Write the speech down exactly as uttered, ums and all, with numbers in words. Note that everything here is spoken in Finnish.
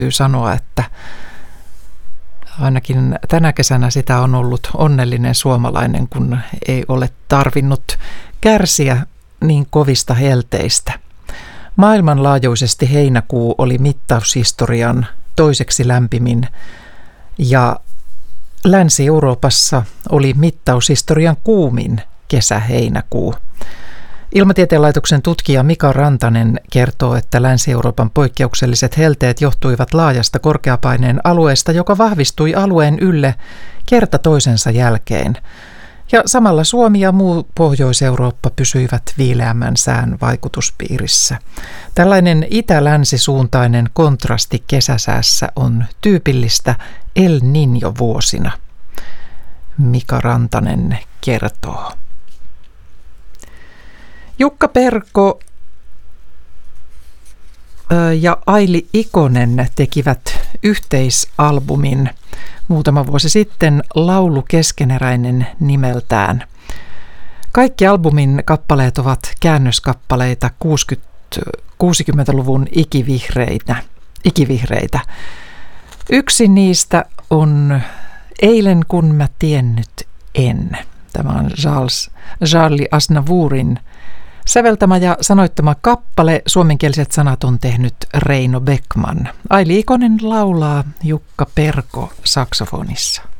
sanoa, että ainakin tänä kesänä sitä on ollut onnellinen suomalainen, kun ei ole tarvinnut kärsiä niin kovista helteistä. Maailmanlaajuisesti heinäkuu oli mittaushistorian toiseksi lämpimin ja Länsi-Euroopassa oli mittaushistorian kuumin kesä-heinäkuu. Ilmatieteen laitoksen tutkija Mika Rantanen kertoo, että Länsi-Euroopan poikkeukselliset helteet johtuivat laajasta korkeapaineen alueesta, joka vahvistui alueen ylle kerta toisensa jälkeen. Ja samalla Suomi ja muu Pohjois-Eurooppa pysyivät viileämmän sään vaikutuspiirissä. Tällainen itä-länsisuuntainen kontrasti kesäsäässä on tyypillistä El Niño-vuosina. Mika Rantanen kertoo. Jukka Perko ja Aili Ikonen tekivät yhteisalbumin muutama vuosi sitten, Laulu keskeneräinen nimeltään. Kaikki albumin kappaleet ovat käännöskappaleita kuusikymmentäluvun ikivihreitä. ikivihreitä. Yksi niistä on Eilen kun mä tiennyt en. Tämä on Charles, Charlie Aznavourin säveltämä ja sanoittama kappale. Suomenkieliset sanat on tehnyt Reino Beckman. Aili Ikonen laulaa, Jukka Perko saksofonissa.